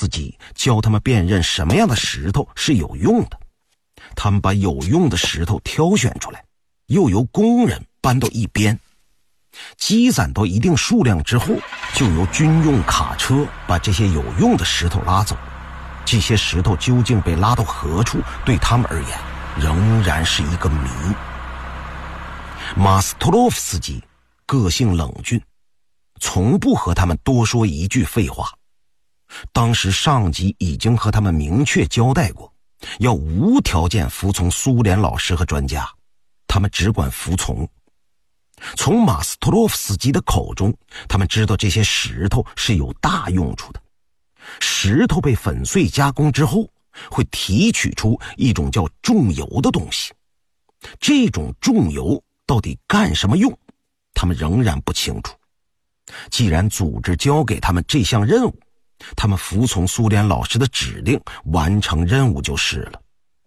斯基教他们辨认什么样的石头是有用的。他们把有用的石头挑选出来，又由工人搬到一边，积攒到一定数量之后，就由军用卡车把这些有用的石头拉走。这些石头究竟被拉到何处，对他们而言仍然是一个谜。马斯托洛夫斯基个性冷峻，从不和他们多说一句废话。当时上级已经和他们明确交代过，要无条件服从苏联老师和专家，他们只管服从。从马斯托洛夫斯基的口中，他们知道这些石头是有大用处的。石头被粉碎加工之后，会提取出一种叫重油的东西。这种重油到底干什么用，他们仍然不清楚。既然组织交给他们这项任务，他们服从苏联老师的指令，完成任务就是了。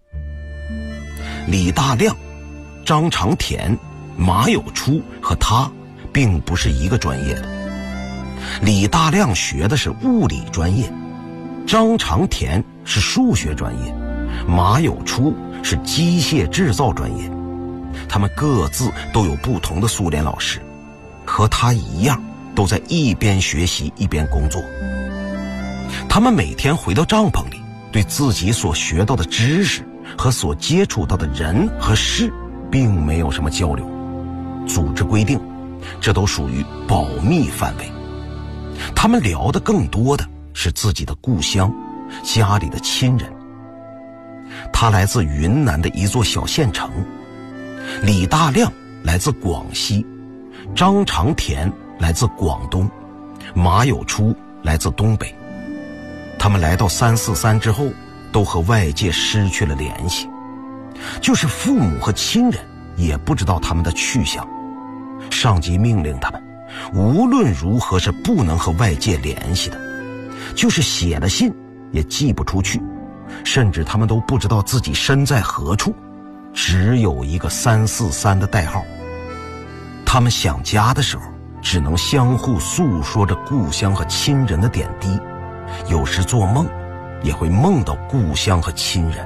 李大亮、张长田、马有初和他并不是一个专业的。李大亮学的是物理专业，张长田是数学专业，马有初是机械制造专业。他们各自都有不同的苏联老师，和他一样都在一边学习一边工作。他们每天回到帐篷里，对自己所学到的知识和所接触到的人和事并没有什么交流。组织规定，这都属于保密范围。他们聊的更多的是自己的故乡，家里的亲人。他来自云南的一座小县城，李大亮来自广西，张长田来自广东，马有初来自东北。他们来到343之后，都和外界失去了联系，就是父母和亲人也不知道他们的去向。上级命令他们无论如何是不能和外界联系的，就是写了信也寄不出去，甚至他们都不知道自己身在何处，只有一个343的代号。他们想家的时候，只能相互诉说着故乡和亲人的点滴，有时做梦也会梦到故乡和亲人。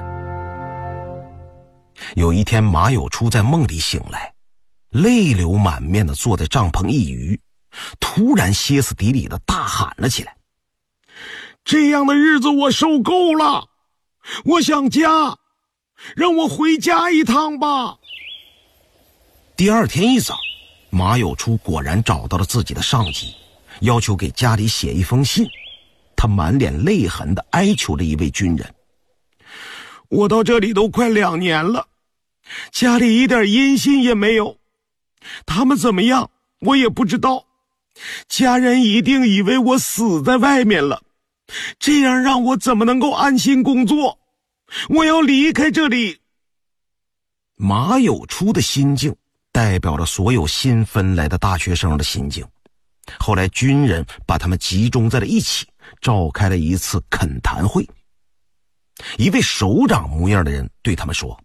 有一天，马有初在梦里醒来，泪流满面地坐在帐篷一隅，突然歇斯底里地大喊了起来：这样的日子我受够了，我想家，让我回家一趟吧。第二天一早，马有初果然找到了自己的上级，要求给家里写一封信。他满脸泪痕地哀求了一位军人：我到这里都快2年了，家里一点音信也没有，他们怎么样我也不知道，家人一定以为我死在外面了，这样让我怎么能够安心工作？我要离开这里。马有初的心境代表了所有新分来的大学生的心境。后来军人把他们集中在了一起，召开了一次恳谈会。一位首长模样的人对他们说：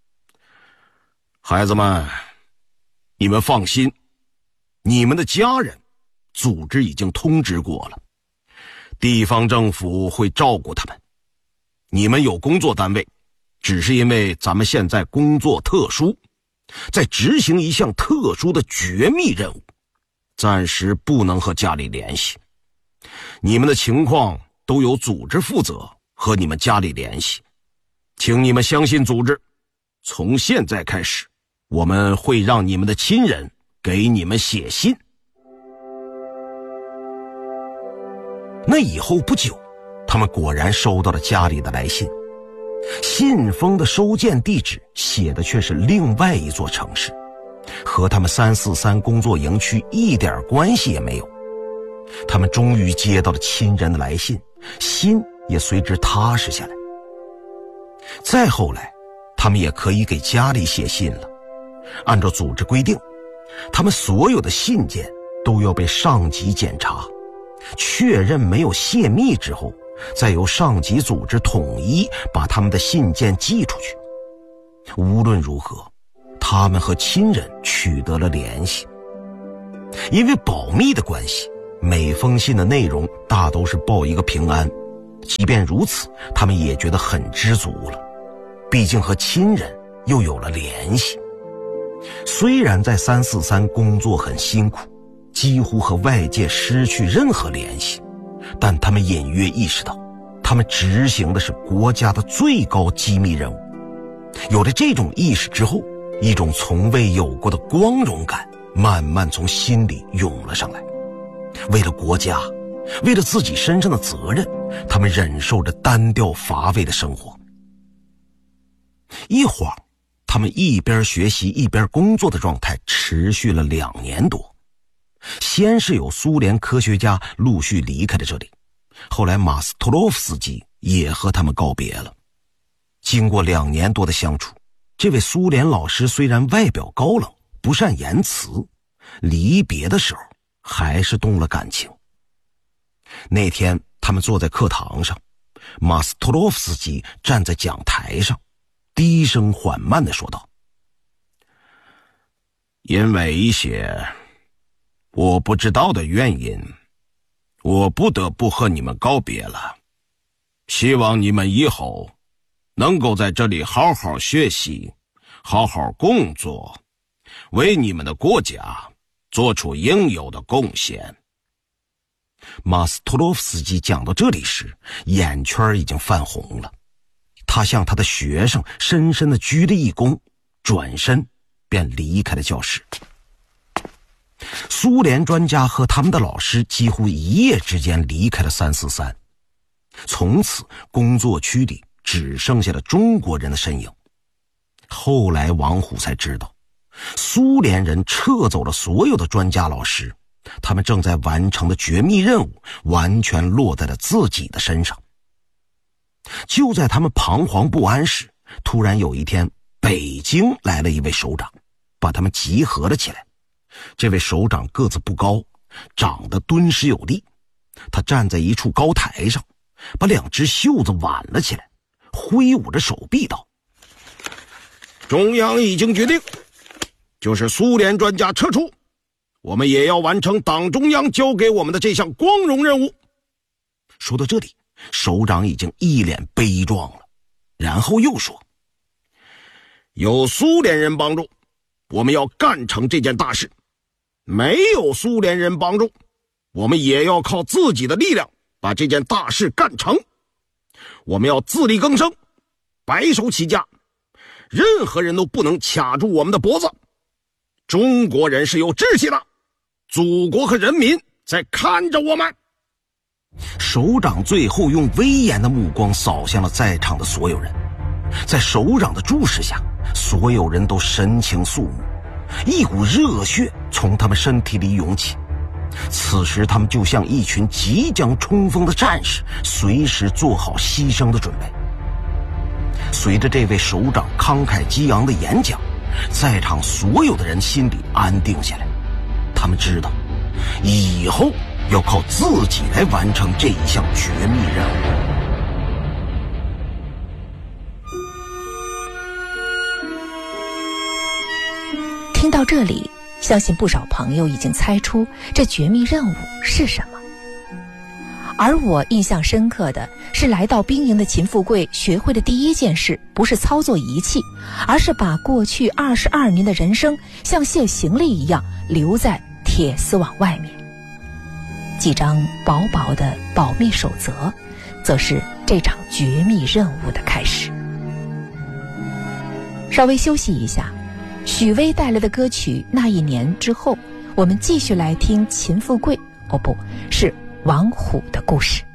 孩子们，你们放心，你们的家人组织已经通知过了，地方政府会照顾他们。你们有工作单位，只是因为咱们现在工作特殊，在执行一项特殊的绝密任务，暂时不能和家里联系。你们的情况都由组织负责，和你们家里联系。请你们相信组织，从现在开始，我们会让你们的亲人给你们写信。那以后不久，他们果然收到了家里的来信，信封的收件地址写的却是另外一座城市，和他们343工作营区一点关系也没有。他们终于接到了亲人的来信，心也随之踏实下来。再后来，他们也可以给家里写信了。按照组织规定，他们所有的信件都要被上级检查，确认没有泄密之后，再由上级组织统一把他们的信件寄出去。无论如何，他们和亲人取得了联系。因为保密的关系，每封信的内容大都是报一个平安， 即便如此，他们也觉得很知足了，毕竟和亲人又有了联系。虽然在343工作很辛苦，几乎和外界失去任何联系，但他们隐约意识到，他们执行的是国家的最高机密任务。有了这种意识之后，一种从未有过的光荣感慢慢从心里涌了上来。为了国家，为了自己身上的责任，他们忍受着单调乏味的生活。一晃，他们一边学习一边工作的状态持续了2年多。先是有苏联科学家陆续离开了这里，后来马斯托洛夫斯基也和他们告别了。经过2年多的相处，这位苏联老师虽然外表高冷，不善言辞，离别的时候还是动了感情。那天他们坐在课堂上，马斯托洛夫斯基站在讲台上，低声缓慢地说道：因为一些我不知道的原因，我不得不和你们告别了。希望你们以后能够在这里好好学习，好好工作，为你们的国家做出应有的贡献。马斯托洛夫斯基讲到这里时，眼圈已经泛红了。他向他的学生深深地鞠了一躬，转身便离开了教室。苏联专家和他们的老师几乎一夜之间离开了343，从此工作区里只剩下了中国人的身影。后来王虎才知道，苏联人撤走了所有的专家老师，他们正在完成的绝密任务完全落在了自己的身上。就在他们彷徨不安时，突然有一天，北京来了一位首长，把他们集合了起来。这位首长个子不高，长得敦实有力，他站在一处高台上，把2只袖子挽了起来，挥舞着手臂道：中央已经决定，就是苏联专家撤出，我们也要完成党中央交给我们的这项光荣任务。说到这里，首长已经一脸悲壮了，然后又说：有苏联人帮助，我们要干成这件大事；没有苏联人帮助，我们也要靠自己的力量把这件大事干成。我们要自力更生，白手起家，任何人都不能卡住我们的脖子。中国人是有志气的，祖国和人民在看着我们。首长最后用威严的目光扫向了在场的所有人，在首长的注视下，所有人都神情肃穆，一股热血从他们身体里涌起。此时他们就像一群即将冲锋的战士，随时做好牺牲的准备。随着这位首长慷慨激昂的演讲，在场所有的人心里安定下来，他们知道以后要靠自己来完成这一项绝密任务。 听到这里，相信不少朋友已经猜出这绝密任务是什么。而我印象深刻的是，来到兵营的秦富贵学会的第一件事，不是操作仪器，而是把过去22年的人生像卸行李一样留在铁丝网外面。几张薄薄的保密守则，则是这场绝密任务的开始。稍微休息一下，许巍带来的歌曲《那一年》之后，我们继续来听秦富贵，不是王虎的故事。